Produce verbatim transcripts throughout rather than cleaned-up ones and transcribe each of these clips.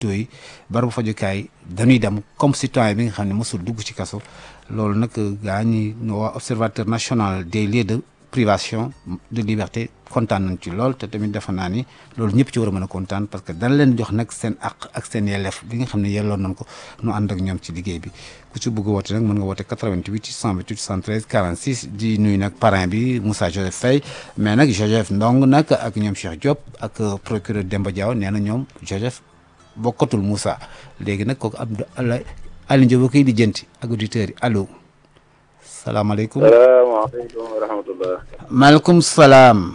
hôpitaux yi barabu fajukaay dañuy dem comme citoyen bi nga xam ne mosul dugg ci kaso loolu nag gaa ñi waa observateur national des lieux de privation de liberté kontaan nañ ci lool te tamit defe naa ni loolu ñëpp ci war a mën a kontaan parce que dana leen jox nag seen àq ak seen yelleef bi nga xam ne yelloon nañ ko nu ànd ak ñoom ci liggéey bi ku ci bëgg a woote nag mën nga woote quatre-vingt-huit six cent vingt-huit soixante-treize quarante-six di nuyu nag parrain bi Moussa Joseph Faye mais nag Joseph Ndong nag ak ñoom Cheikh Diop ak procureur Demba Diaw nee na ñoom Joseph bokkatul Moussa léegi nag kooku Abdou Aliou Ndiop ba koy di jënti ak auditeurs yi allo salaamaaleykum. salaamaaleykum wa rahmatulah. maaleykum salaam.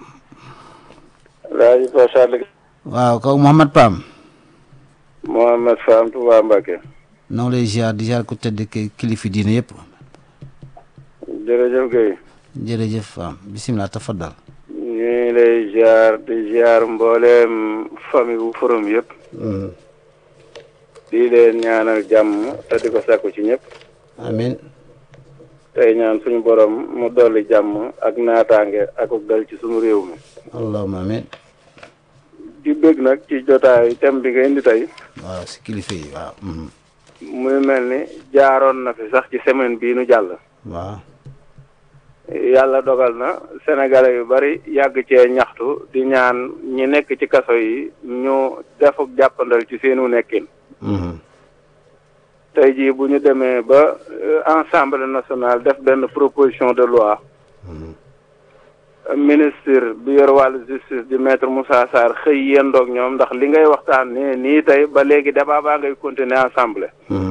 Laaji Fa Charles. waaw kooku Mouhamad Pam. Mouhamad Fam Touba Mbacké. noo lay ziar di ziar ku tedd ki kilifi diine yëpp. jërëjëf Guèye. jërëjëf Fam bisimilah tafaddal. ñu ngi lay ziar di ziar mbooleem famille bu forum yëpp. di leen ñaanal jàmm te di ko sàkku ci ñëpp. amiin. tey ñaan suñu borom mu dolli jàmm ak naataange ak dal ci suñu réew mi. allahumma amiin. di bëgg nag ci jotaay thème bi nga indi tey. waaw si kilifa yi waaw. muy mel ni jaaroon na fi sax ci semaine bii nu jàll. waaw. yàlla dogal na sénégalais yu bari yàgg cee ñaxtu di ñaan ñi nekk ci kaso yi ñu defuk jàppandal ci seenu nekkin. tey jii bu ñu demee ba Assemblée nationale def benn proposition de loi ministre bi yor wàllu justice di maître Moussa Sarr xëy yendoog ñoom ndax li ngay waxtaan ni nii tey ba léegi débat baa ngay continuer Assemblée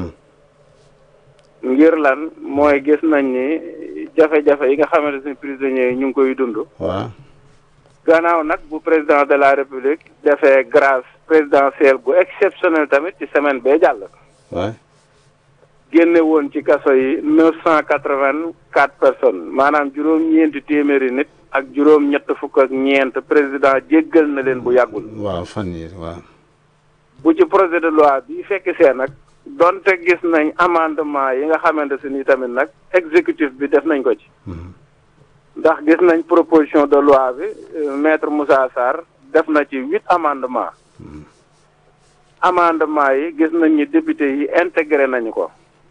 ngir lan mooy gis nañ ni jafe-jafe yi nga xamante ni prisonniers yi ñu ngi koy dund. waaw. gannaaw nag bu président de la république defee grâce présidentielle bu exceptionnel tamit ci semaine bee jàll. waaw. génne woon ci kaso yi neuf cent quatre-vingt-quatre personnes maanaam juróom-ñeenti téeméeri nit ak juróom-ñett fukk ak ñeent président jéggal na leen bu yàggul. waaw fan yii waaw. bu ci projet de loi bi fekk see nag donte gis nañ amendement yi nga xamante si ni tamit nag exécutif bi def nañ ko ci. ndax gis nañ proposition de loi bi maître Moussa Sarr def na ci huit amendement amendement yi gis nañ ni député yi intégré nañu ko.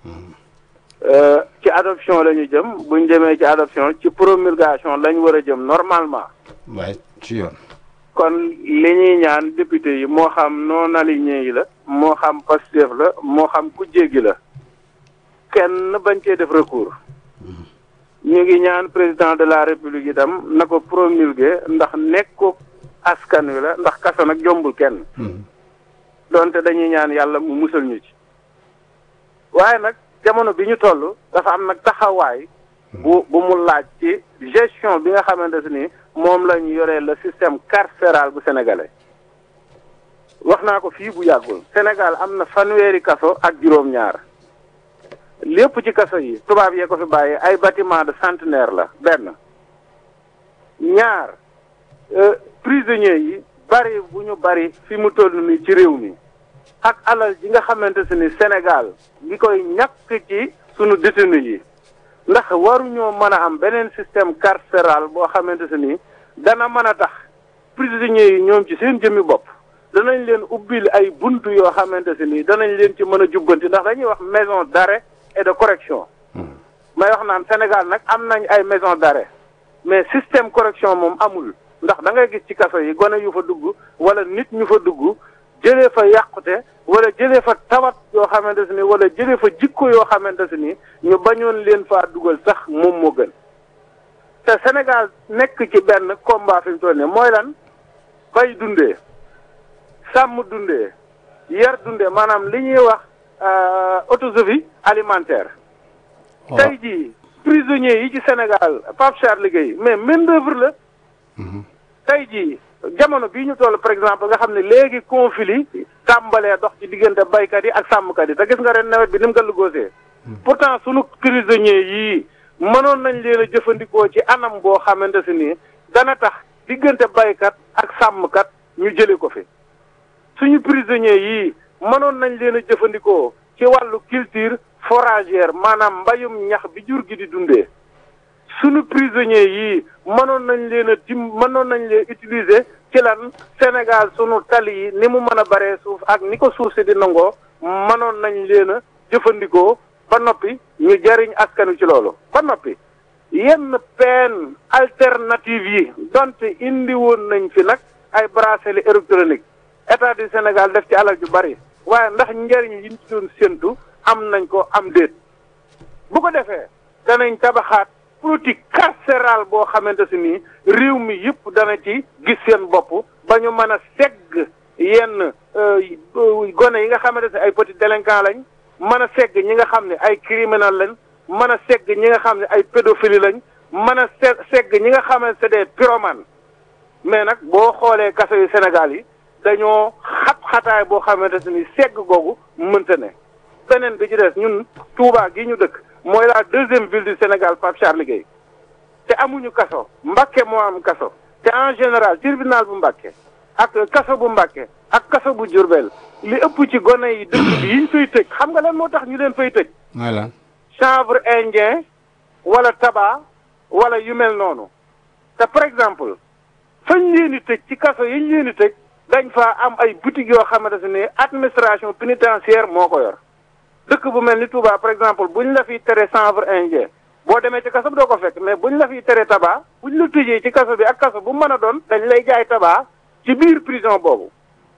ci adoption la ñu jëm buñ demee ci adoption ci promulgation lañ war a jëm normalement. waaye ci yoon. kon li ñuy ñaan député yi moo xam non aligné yi la moo xam Pastef la moo xam kujje gi la kenn bañ cee def recours. ñu ngi ñaan président de la république itam na ko promulguer ndax nekku askan wi la ndax kaso nag jombul kenn. donte dañuy ñaan yàlla mu musal ñu ci. waaye nag jamono bi ñu toll dafa am nag taxawaay. bu bu mu laaj ci gestion bi nga xamante ni moom la ñu yoree le système carcéral bu sénégalais. wax naa ko fii bu yàggul Sénégal am na fanweeri kaso ak juróom-ñaar. lépp ci kaso yi tubaab yee ko fi bàyyi ay bâtiment de centenaire la benn ñaar prisonniers yi bari bu ñu bari fi mu toll nii ci réew mi ak alal ji nga xamante ni Sénégal li koy ñàkk ci sunu détenu yi ndax waruñoo mën a am beneen système carcéral boo xamante ni dana mën a tax prisonniers yi ñoom ci seen jëmmi bopp danañ leen ubbil ay buntu yoo xamante ni danañ leen ci mën a jubbanti ndax dañuy wax maison d'arrêt et de correction may wax naan Sénégal nag am nañ ay maison d'arrêt mais système correction moom amul ndax da ngay gis ci kaso yi gone yu fa dugg wala nit ñu fa dugg jëlee fa yàqute wala jëlee fa tawat yoo xamante ni wala jëlee fa jikko yoo xamante ni ñu bañoon leen faa dugal sax moom moo gën te Sénégal nekk ci benn combat fi mu toll nii mooy lan bay dundee sàmm dundee yar dundee maanaam li ñuy wax autosuffisance alimentaire. tey jii prisonniers yi ci Sénégal Pape Charles Gueye mais main d'œuvre la. tey jii jamono bii ñu toll par exemple nga xam ne léegi conflit tàmbalee dox ci diggante baykat yi ak sàmmkat yi te gis nga ren nawet bi ni mu gën a góosee. pourtant sunu prisonniers yii mënoon nañ leen a jëfandikoo ci anam boo xamante si nii dana tax diggante baykat ak sàmmkat ñu jëlee ko fi suñu prisonniers yii. mënoon nañ leen a jëfandikoo ci wàllu culture foragère maanaam mbayum ñax bi jur gi di dundee sunu prisonniers yii mënoon nañ leen a dim mënoon nañ leen utiliser ci lan Sénégal sunu tali yi ni mu mën a baree suuf ak ni ko suuf si di nangoo mënoon nañ leen a jëfandikoo ba noppi ñu jariñ askan wi ci loolu ba noppi yenn peine alternative yi donte indi woon nañ fi nag ay bracelet électronique état du Sénégal def ci alal ju bari waaye ndax njariñ yi ñu ci doon séntu am nañ ko am déet bu ko defee danañ tabaxaat politique carcérale boo xamante si nii réew mi yëpp dana ci gis seen bopp ba ñu mën a segg yenn gone yi nga xamante si ay petits délinquants lañ mën a segg ñi nga xam ne ay criminels lañ mën a segg ñi nga xam ne ay pédophiles lañ mën a se segg ñi nga xamante c'est des pyromanes mais nag boo xoolee kaso yu Sénégal yi dañoo xat-xataay boo xamante si ni segg googu mënta ne beneen bi ci des ñun Touba gi ñu dëkk mooy la deuxième ville du Sénégal Pape Charles Gueye te amuñu kaso Mbacké moo am kaso te en général tribunal bu Mbacké ak kaso bu Mbacké ak kaso bu Diourbel li ëpp ci gone yi dëkk bi yiñ fay tëj xam nga lan moo tax ñu leen fay tëj voilà chanvre indien wala tabac wala yu mel noonu te par exemple fañ leen di tëj ci kaso yiñ leen di tëj dañ fa am ay boutique yoo xamante ne administration pénitentiaire moo ko yor dëkk bu mel ni Touba par exemple buñ la fiy tere chanvre indien boo demee ci kaso bi doo ko fekk mais buñ la fiy tere tabac buñ la tëjee ci kaso bi ak kaso bu mën a doon dañ lay jaay tabac ci biir prison boobu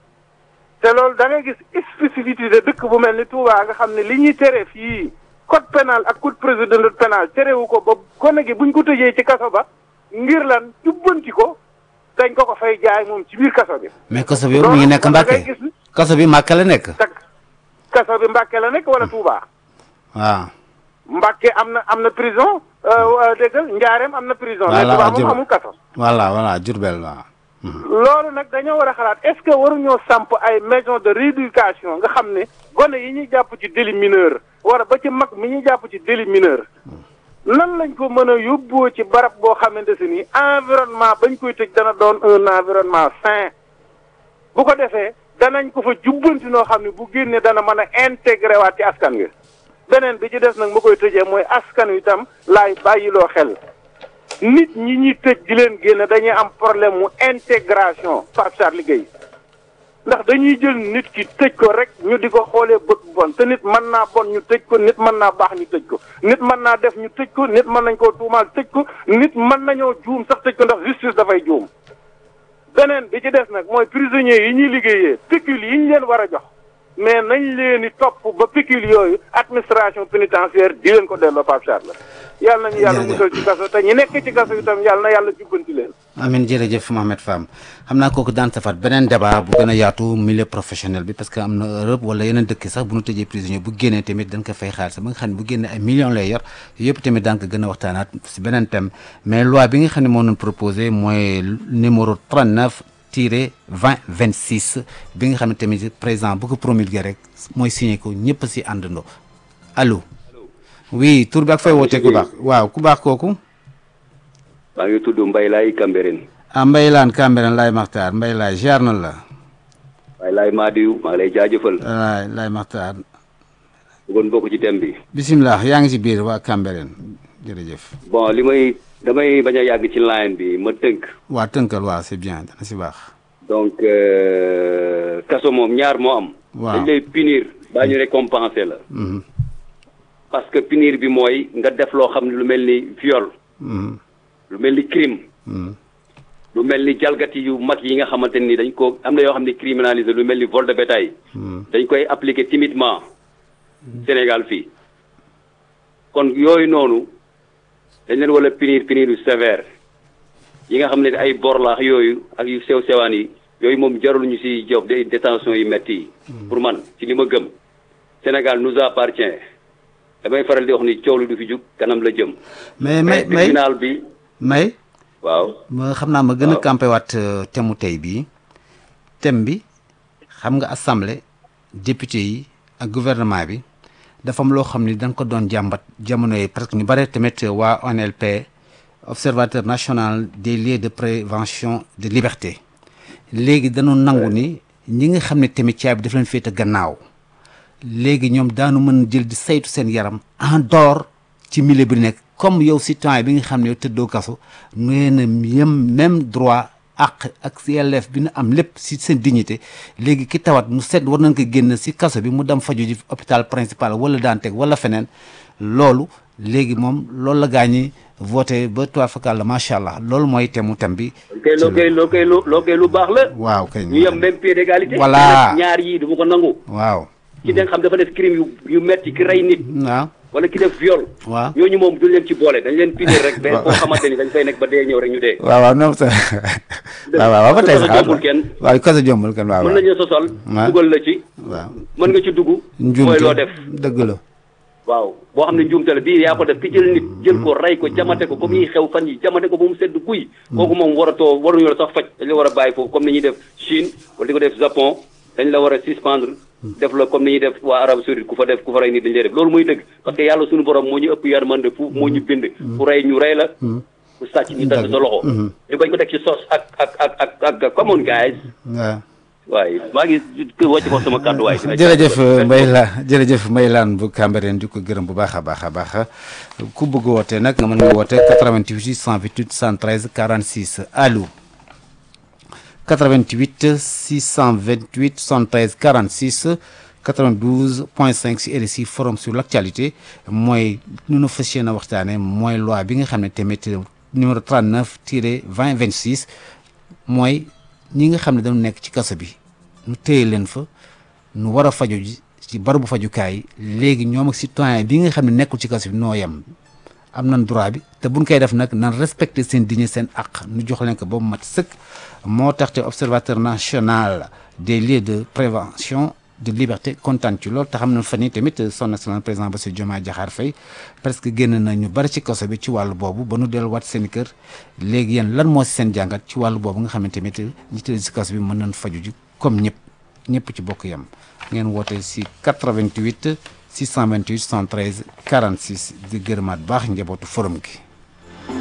te loolu da ngay gis spécificité dëkk bu mel ni Touba nga xam ne li ñuy tere fii code pénal ak code procédure pénale terewu ko ba gone gi buñ ko tëjee ci kaso ba ngir lan jubbanti ko dañ ko ko fay jaay moom ci biir kaso bi. mais kaso bi yow mi ngi nekk Mbacké kaso bi Mbacké la nekk. kaso bi Mbacké la nekk wala Touba. waaw. Mbacké am na am na prison dégg nga Njaareem am na prison. mais Touba moom amul kaso. voilà voilà Diourbel waaw. loolu nag dañoo war a xalaat est-ce que waruñoo samp ay maison de rééducation nga xam ne gone yi ñuy jàpp ci délit mineur wala ba ci mag mi ñuy jàpp ci délit mineur. nan lañ ko mën a yóbboo ci barab boo xamante si ni environnement bañ koy tëj dana doon un environnement sain bu ko defee danañ ko fa jubbanti noo xam ne bu génnee dana mën a intégré waat ci askan wi beneen bi ci des nag ma koy tëjee mooy askan wi itam laay bàyyiloo xel nit ñi ñuy tëj di leen génne dañuy am problème mu intégration Pape Charles Gueye ndax dañuy jël nit ki tëj ko rek ñu di ko xoolee bët bon te nit mën naa bon ñu tëj ko nit mën naa baax ñu tëj ko nit mën naa def ñu tëj ko nit mën nañ koo tuumaal tëj ko nit mën nañoo juum sax tëj ko ndax justice dafay juum beneen bi ci des nag mooy prisonniers yi ñuy liggéeyee pécule yi ñu leen war a jox mais nañ leen di topp ba pécule yooyu administration pénitentiaire di leen ko delloo Pape Charles yàlla nañu yàlla musal ci kaso te ñi nekk ci kaso itam yàlla na yàlla jubbanti leen. amiin jërëjëf Mohamed Fam xam naa kooku daan safat beneen débat bu gën a yaatu milieu professionnel bi parce que am na Europe wala yeneen dëkk sax bu ñu tëjee prisonnier bu génnee tamit dañ ko fay xaalis ba nga xam ne bu génnee ay millions lay yor yëpp tamit daan ko gën a waxtaanaat si beneen thème mais loi bi nga xam ne moo doon proposé mooy numéro trente-neuf tiré vingt vingt-six bi nga xam ne tamit président bu ko promulgué rek mooy signé ko ñëpp si àndandoo allo. oui tur bi ak fay wootee ku baax waaw ku baax kooku. maa ngi tudd Mbaye Laye Cambérène. ah Mbaye Laan Cambérène Laye Makhtar Mbaye Laye ziar na la. Mbaye Laye Madiou maa ngi lay jaajëfal. waay Laye Makhtar. bëggoon bokk ci thème bi. bisimilah yaa ngi si biir waa Cambérène jërëjëf. bon li may damay bañ a yàgg ci line bi ma tënk. waa tënkal waaw c'est bien dana si baax. donc kaso moom ñaar moo am. waaw dañ lay punir baa ñu récompenser la. parce que punir bi mooy nga def loo xam ne lu mel ni viol. lu mel ni crime. lu mel ni jalgati yu mag yi nga xamante ni dañ ko am na yoo xam ne criminalisé lu mel ni vol de bétail. dañ koy appliquer timidement Sénégal fii. kon yooyu noonu dañ leen wala punir punir yu sévère yi nga xam ne ay borlaax yooyu ak yu sew sewaan yi yooyu moom jarul ñu si jox des détention yu métti yi. pour man ci li ma gëm Sénégal nous appartient. damay faral di wax ni coow lu du fi jug kanam la jëm. mais may may tribunal bi. may. waaw. ma xam naa ma gën a campé waat thème mu tey bii thème bi xam nga assemblée député yi ak gouvernement bi dafa am loo xam ni dañ ko doon jàmbat jamono yi parce que ñu bare tamit waa O N L P observateur national des lieux de prévention de liberté léegi dañoo nangu ni ñi nga xam ne tamit caabi daf leen féete gannaaw. léegi ñoom daanu mën jël di saytu seen yaram en dehors ci milieu bi nekk comme yow citoyen bi nga xam ne yow tëddoo kaso nee na yem même droit àq ak si yelleef bi nu am lépp si seen dignité léegi ki tawat mu seet war nañ ko génn si kaso bi mu dem faju ji hôpital principal wala Dantec wala feneen loolu léegi moom loolu la gaa ñi voté ba toile fakal la macha allah loolu mooy temu tem bi. kay loo koy loo koy loo koy lu baax la. waaw kay ñu yem même pied d'égalité. voilà ñaar yii du ma ko nangu. waaw. ki nga xam dafa def crime yu yu metti ki rey nit. waaw. wala ki def viol. waaw ñooñu moom duñ leen ci boole dañ leen punir rek. waaw boo xamante ni dañ fay nekk ba dee ñëw rek ñu dee. waaw waaw non sa waaw waaw ba tey sax jombul kenn. waaw kasa jombul kenn waaw. mën nañu sosal. dugal la ci. waaw mën nga ci dugg. mooy loo def dëgg la. waaw boo xam ne njuumte la bii yaa ko def ki jël nit jël ko rey ko jamate ko comme yi xew fan yi jamate ko ba mu sedd guy. kooku moom waratoo waruñu la sax faj dañ la war a bàyyi foofu comme ni ñuy def Chine wala di ko def Japon dañ la war a suspendre. def la comme ni ñuy def waa Arabie Saoudite ku fa def ku fa rey nit dañ lay def loolu muy dëgg parce que yàlla suñu borom moo ñu ëpp yërmande fu moo ñu bind. ku rey ñu rey la. ku sàcc ñu dagg sa loxo. ñu bañ ko teg ci sos ak ak ak ak ak come on guys. waaw. waaye maa ngi wàcc ko sama kàddu waay. jërëjëf Mbaye la jërëjëf Mbaye Lane bu Cambérène di ko gërëm bu baax a baax a baax ku bëgg woote nag nga mën nga woote quatre-vingt-huit six cent vingt-huit cent treize quarante-six allo quatre-vingt-huit six cent vingt-huit cent treize quarante-six quatre-vingt-douze point cinq si R S I forum sur l'actualité mooy nu nu fas yéene waxtaane mooy loi bi nga xam ne tamit numéro trente-neuf tiret vingt vingt-six mooy ñi nga xam ne dañu nekk ci kaso bi nu téye leen fa nu war a faju ji ci barabu fajukaay léegi ñoom ak citoyen bi nga xam ne nekkul ci kaso bi noo yem am nañ droit bi te buñ koy def nag nan respecté seen dignité seen àq nu jox leen ko ba mu mat sëkk moo tax te observateur national des lieux de prévention de liberté kontaan ci loolu te xam na fan yi tamit son excellence président Bassirou Diomaye Diakhar Faye presque génn na ñu bari ci kaso bi ci wàllu boobu ba nu delluwaat seen i kër léegi yéen lan moo si seen jàngat ci wàllu boobu nga xam ne tamit ñi tëdd si kaso bi mën nañ faju ji comme ñëpp ñëpp ci bokk yam ngeen woote si quatre-vingt-huit six cent vingt-huit cent treize quarante-six di gërëmaat baax njabootu forum gi